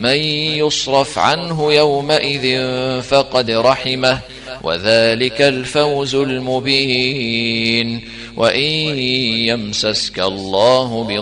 من يصرف عنه يومئذ فقد رحمه وذلك الفوز المبين. وإن يمسسك الله